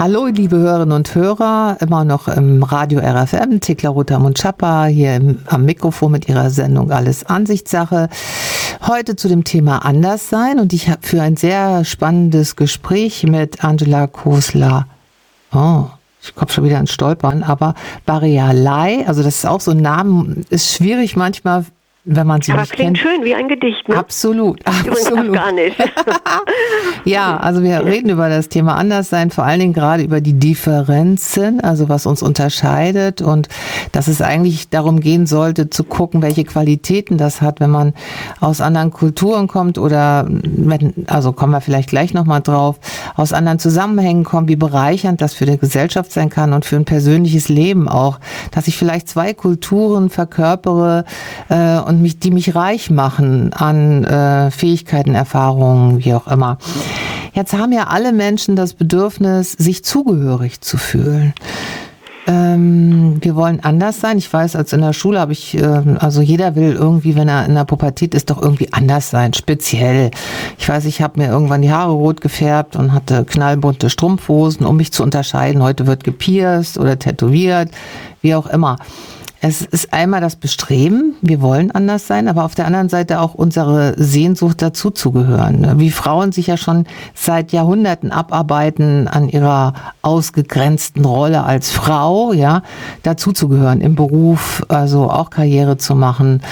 Hallo, liebe Hörerinnen und Hörer, immer noch im Radio RFM, Thekla Rother-Mundschappa hier am Mikrofon mit ihrer Sendung Alles Ansichtssache. Heute zu dem Thema Anderssein und ich habe für ein sehr spannendes Gespräch mit Angela Kosler. Oh, ich komme schon wieder ins Stolpern, aber Bareilai, also das ist auch so ein Name, ist schwierig manchmal, wenn man sie nicht kennt. Aber klingt schön wie ein Gedicht, ne? Absolut, Übrigens absolut. gar nicht. Ja, also wir reden über das Thema Anderssein, vor allen Dingen gerade über die Differenzen, also was uns unterscheidet und dass es eigentlich darum gehen sollte, zu gucken, welche Qualitäten das hat, wenn man aus anderen Kulturen kommt oder, also kommen wir vielleicht gleich nochmal drauf, aus anderen Zusammenhängen kommt, wie bereichernd das für die Gesellschaft sein kann und für ein persönliches Leben auch, dass ich vielleicht zwei Kulturen verkörpere und die mich reich machen an Fähigkeiten, Erfahrungen, wie auch immer. Jetzt haben ja alle Menschen das Bedürfnis, sich zugehörig zu fühlen. Wir wollen anders sein. Ich weiß, als in der Schule habe ich, also jeder will irgendwie, wenn er in der Pubertät ist, doch irgendwie anders sein, speziell. Ich weiß, ich habe mir irgendwann die Haare rot gefärbt und hatte knallbunte Strumpfhosen, um mich zu unterscheiden. Heute wird gepierst oder tätowiert, wie auch immer. Es ist einmal das Bestreben, wir wollen anders sein, aber auf der anderen Seite auch unsere Sehnsucht dazuzugehören. Wie Frauen sich ja schon seit Jahrhunderten abarbeiten an ihrer ausgegrenzten Rolle als Frau, ja, dazuzugehören im Beruf, also auch Karriere zu machen.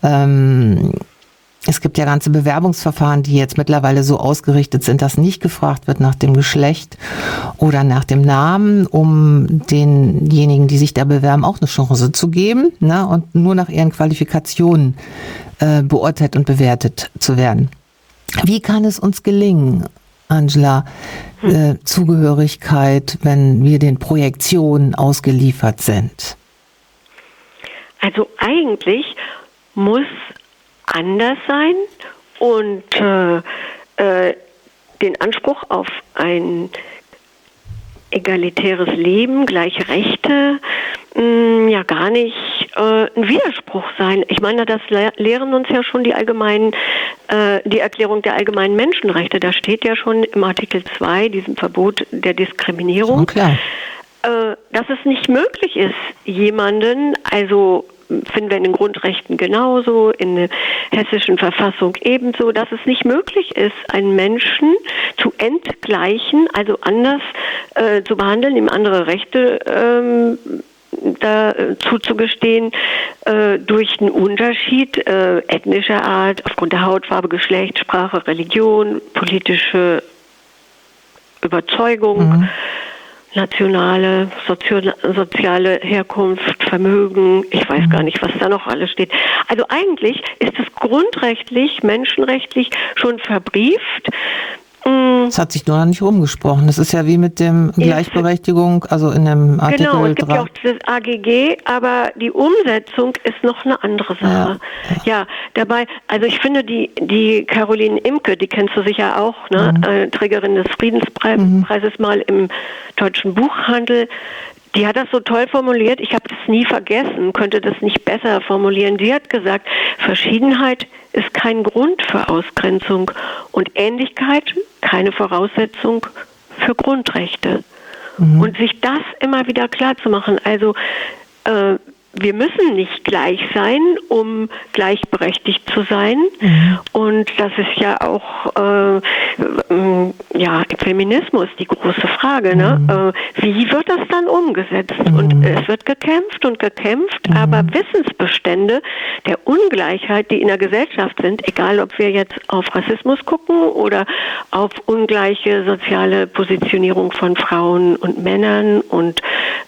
Es gibt ja ganze Bewerbungsverfahren, die jetzt mittlerweile so ausgerichtet sind, dass nicht gefragt wird nach dem Geschlecht oder nach dem Namen, um denjenigen, die sich da bewerben, auch eine Chance zu geben, ne, und nur nach ihren Qualifikationen beurteilt und bewertet zu werden. Wie kann es uns gelingen, Angela, Zugehörigkeit, wenn wir den Projektionen ausgeliefert sind? Also eigentlich muss anders sein und den Anspruch auf ein egalitäres Leben, gleiche Rechte, ja gar nicht ein Widerspruch sein. Ich meine, das lehren uns ja schon die Erklärung der allgemeinen Menschenrechte. Da steht ja schon im Artikel 2, diesem Verbot der Diskriminierung, dass es nicht möglich ist, jemanden, also finden wir in den Grundrechten genauso, in der hessischen Verfassung ebenso, dass es nicht möglich ist, einen Menschen zu entgleichen, also anders zu behandeln, ihm andere Rechte zuzugestehen, durch einen Unterschied ethnischer Art, aufgrund der Hautfarbe, Geschlecht, Sprache, Religion, politische Überzeugung, nationale, soziale Herkunft, Vermögen, ich weiß gar nicht, was da noch alles steht. Also eigentlich ist es grundrechtlich, menschenrechtlich schon verbrieft. Es hat sich nur noch nicht rumgesprochen. Das ist ja wie mit dem Gleichberechtigung, also in dem Artikel 3. Genau, es gibt ja auch das AGG, aber die Umsetzung ist noch eine andere Sache. Ja, dabei, also ich finde die Caroline Imke, die kennst du sicher auch, ne? Trägerin des Friedenspreises mal im deutschen Buchhandel, die hat das so toll formuliert, ich habe das nie vergessen, könnte das nicht besser formulieren. Sie hat gesagt, Verschiedenheit ist kein Grund für Ausgrenzung und Ähnlichkeit keine Voraussetzung für Grundrechte. Und sich das immer wieder klar zu machen, also wir müssen nicht gleich sein, um gleichberechtigt zu sein. Und das ist ja auch Feminismus die große Frage. Ne? Wie wird das dann umgesetzt? Und es wird gekämpft und gekämpft, aber Wissensbestände der Ungleichheit, die in der Gesellschaft sind, egal ob wir jetzt auf Rassismus gucken oder auf ungleiche soziale Positionierung von Frauen und Männern und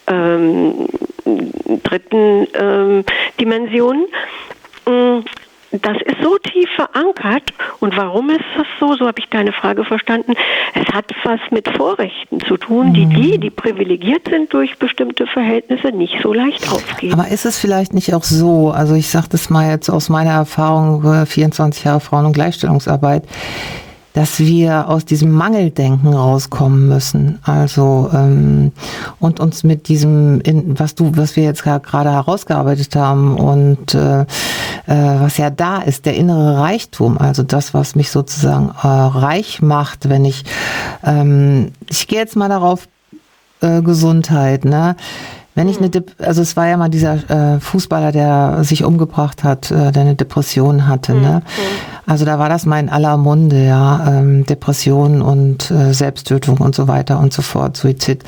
dritten Dimensionen. Das ist so tief verankert. Und warum ist das so? So habe ich deine Frage verstanden. Es hat was mit Vorrechten zu tun, die privilegiert sind durch bestimmte Verhältnisse, nicht so leicht aufgeben. Aber ist es vielleicht nicht auch so, also ich sage das mal jetzt aus meiner Erfahrung, 24 Jahre Frauen- und Gleichstellungsarbeit, dass wir aus diesem Mangeldenken rauskommen müssen. Also und uns mit diesem, was wir jetzt gerade herausgearbeitet haben und was ja da ist, der innere Reichtum, also das, was mich sozusagen reich macht, wenn ich gehe jetzt mal darauf Gesundheit, ne? Wenn ich also es war ja mal dieser Fußballer, der sich umgebracht hat, der eine Depression hatte, ne? Also da war das mal in aller Munde, ja, Depression und Selbsttötung und so weiter und so fort, Suizid.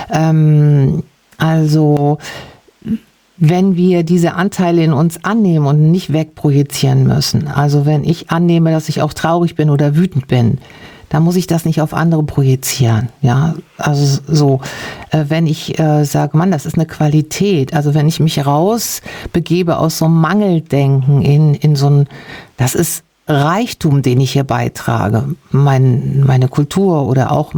Also wenn wir diese Anteile in uns annehmen und nicht wegprojizieren müssen, also wenn ich annehme, dass ich auch traurig bin oder wütend bin, dann muss ich das nicht auf andere projizieren, ja, also so, wenn ich sage, Mann, das ist eine Qualität, also wenn ich mich rausbegebe aus so einem Mangeldenken in so ein, das ist Reichtum, den ich hier beitrage, meine Kultur oder auch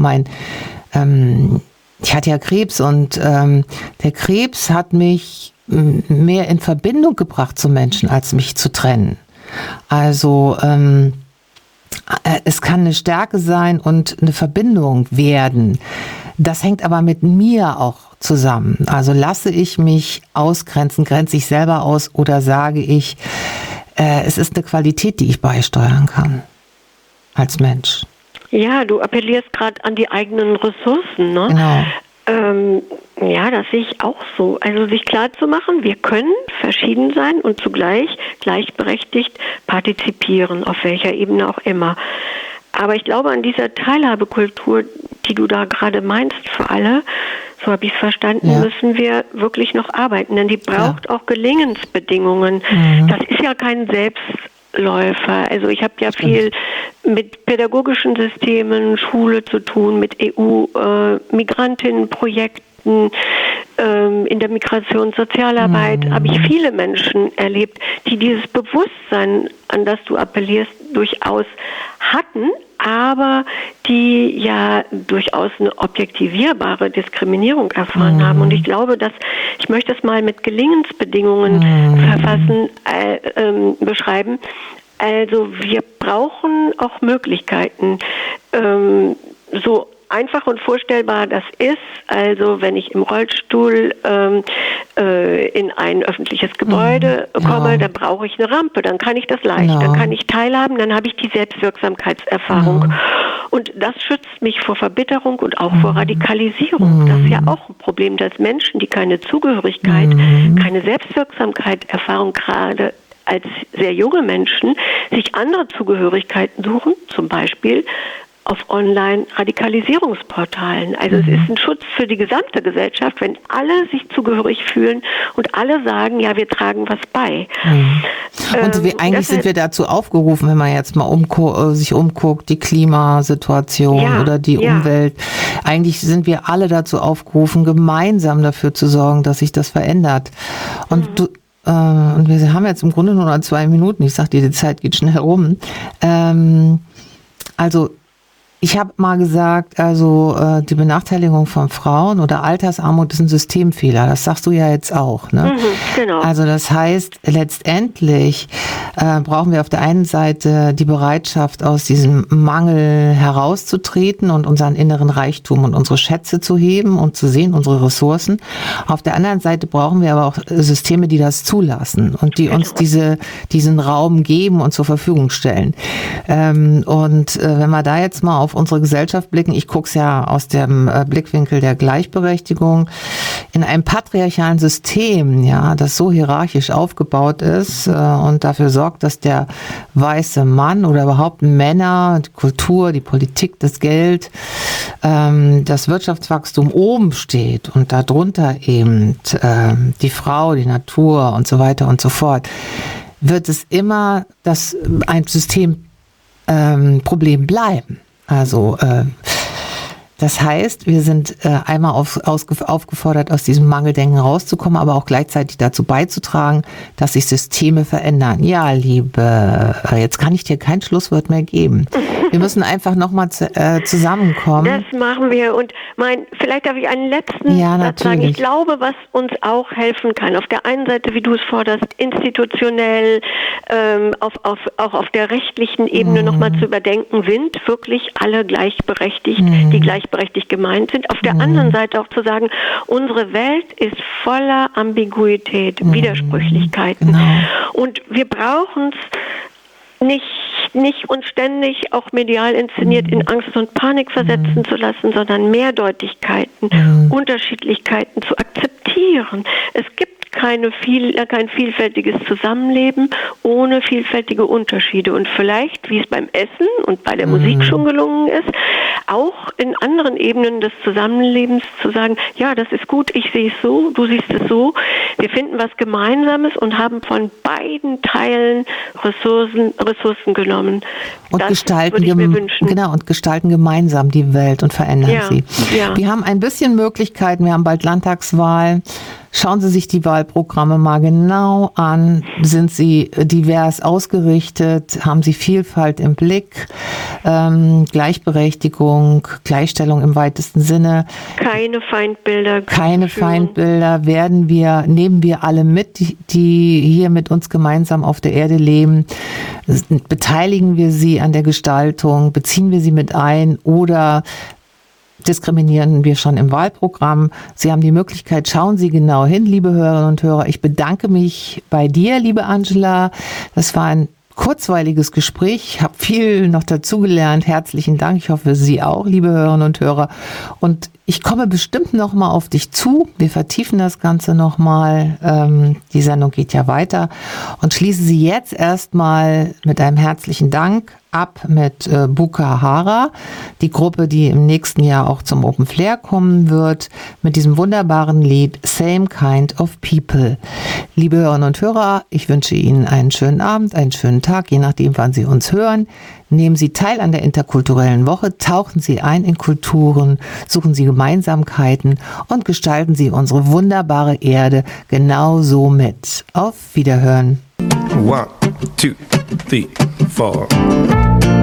ich hatte ja Krebs und der Krebs hat mich mehr in Verbindung gebracht zu Menschen, als mich zu trennen. Also es kann eine Stärke sein und eine Verbindung werden. Das hängt aber mit mir auch zusammen. Also lasse ich mich ausgrenzen, grenze ich selber aus oder sage ich, es ist eine Qualität, die ich beisteuern kann als Mensch. Ja, du appellierst gerade an die eigenen Ressourcen, ne? Genau. Ja, das sehe ich auch so. Also sich klar zu machen, wir können verschieden sein und zugleich gleichberechtigt partizipieren, auf welcher Ebene auch immer. Aber ich glaube, an dieser Teilhabekultur, die du da gerade meinst für alle, so habe ich es verstanden, müssen wir wirklich noch arbeiten, denn die braucht auch Gelingensbedingungen. Das ist ja kein Selbstläufer. Also ich habe ja viel mit pädagogischen Systemen, Schule zu tun, mit EU-Migrantinnenprojekten, in der Migrationssozialarbeit habe ich viele Menschen erlebt, die dieses Bewusstsein, an das du appellierst, durchaus hatten, aber die ja durchaus eine objektivierbare Diskriminierung erfahren haben. Und ich glaube, ich möchte es mal mit Gelingensbedingungen beschreiben. Also wir brauchen auch Möglichkeiten, so einfach und vorstellbar das ist, also wenn ich im Rollstuhl in ein öffentliches Gebäude komme, dann brauche ich eine Rampe, dann kann ich das leicht, dann kann ich teilhaben, dann habe ich die Selbstwirksamkeitserfahrung. Und das schützt mich vor Verbitterung und auch vor Radikalisierung. Das ist ja auch ein Problem, dass Menschen, die keine Zugehörigkeit, keine Selbstwirksamkeit erfahren, gerade als sehr junge Menschen, sich andere Zugehörigkeiten suchen, zum Beispiel auf Online-Radikalisierungsportalen. Also es ist ein Schutz für die gesamte Gesellschaft, wenn alle sich zugehörig fühlen und alle sagen, ja, wir tragen was bei. Und eigentlich sind wir dazu aufgerufen, wenn man jetzt mal sich umguckt, die Klimasituation oder die Umwelt. Eigentlich sind wir alle dazu aufgerufen, gemeinsam dafür zu sorgen, dass sich das verändert. Und und wir haben jetzt im Grunde nur noch 2 Minuten. Ich sag dir, die Zeit geht schnell rum. Also ich habe mal gesagt, also die Benachteiligung von Frauen oder Altersarmut ist ein Systemfehler. Das sagst du ja jetzt auch, ne? Genau. Also das heißt, letztendlich brauchen wir auf der einen Seite die Bereitschaft, aus diesem Mangel herauszutreten und unseren inneren Reichtum und unsere Schätze zu heben und zu sehen, unsere Ressourcen. Auf der anderen Seite brauchen wir aber auch Systeme, die das zulassen und die uns diesen Raum geben und zur Verfügung stellen. Und wenn wir da jetzt mal auf unsere Gesellschaft blicken, ich gucke es ja aus dem Blickwinkel der Gleichberechtigung, in einem patriarchalen System, ja, das so hierarchisch aufgebaut ist und dafür sorgt, dass der weiße Mann oder überhaupt Männer, die Kultur, die Politik, das Geld, das Wirtschaftswachstum oben steht und darunter eben die Frau, die Natur und so weiter und so fort, wird es immer ein Systemproblem bleiben. Also das heißt, wir sind einmal aufgefordert, aus diesem Mangeldenken rauszukommen, aber auch gleichzeitig dazu beizutragen, dass sich Systeme verändern. Ja, Liebe, jetzt kann ich dir kein Schlusswort mehr geben. Wir müssen einfach nochmal zusammenkommen. Das machen wir. Und vielleicht darf ich einen letzten Satz sagen. Ich glaube, was uns auch helfen kann, auf der einen Seite, wie du es forderst, institutionell, auch auf der rechtlichen Ebene nochmal zu überdenken, sind wirklich alle gleichberechtigt, die gleichberechtigt gemeint sind. Auf der anderen Seite auch zu sagen, unsere Welt ist voller Ambiguität, Widersprüchlichkeiten. Genau. Und wir brauchen es nicht nicht uns ständig auch medial inszeniert in Angst und Panik versetzen zu lassen, sondern Mehrdeutigkeiten, Unterschiedlichkeiten zu akzeptieren. Es gibt kein vielfältiges Zusammenleben ohne vielfältige Unterschiede. Und vielleicht, wie es beim Essen und bei der Musik schon gelungen ist, auch in anderen Ebenen des Zusammenlebens zu sagen, ja, das ist gut, ich sehe es so, du siehst es so. Wir finden was Gemeinsames und haben von beiden Teilen Ressourcen genommen. Und das gestalten, würde ich mir wünschen. Genau, und gestalten gemeinsam die Welt und verändern sie. Ja. Wir haben ein bisschen Möglichkeiten, wir haben bald Landtagswahl. Schauen Sie sich die Wahlprogramme mal genau an. Sind sie divers ausgerichtet? Haben sie Vielfalt im Blick? Gleichberechtigung, Gleichstellung im weitesten Sinne. Keine Feindbilder. Keine Feindbilder. Nehmen wir alle mit, die hier mit uns gemeinsam auf der Erde leben. Beteiligen wir sie an der Gestaltung? Beziehen wir sie mit ein? Oder diskriminieren wir schon im Wahlprogramm? Sie haben die Möglichkeit, schauen Sie genau hin, liebe Hörerinnen und Hörer. Ich bedanke mich bei dir, liebe Angela. Das war ein kurzweiliges Gespräch. Ich habe viel noch dazugelernt. Herzlichen Dank. Ich hoffe, Sie auch, liebe Hörerinnen und Hörer. Und ich komme bestimmt noch mal auf dich zu. Wir vertiefen das Ganze noch mal. Die Sendung geht ja weiter. Und schließen Sie jetzt erstmal mit einem herzlichen Dank ab mit Buka Hara, die Gruppe, die im nächsten Jahr auch zum Open Flair kommen wird, mit diesem wunderbaren Lied Same Kind of People. Liebe Hörerinnen und Hörer, ich wünsche Ihnen einen schönen Abend, einen schönen Tag, je nachdem, wann Sie uns hören. Nehmen Sie teil an der interkulturellen Woche, tauchen Sie ein in Kulturen, suchen Sie Gemeinsamkeiten und gestalten Sie unsere wunderbare Erde genauso mit. Auf Wiederhören. 1, 2, 3, 4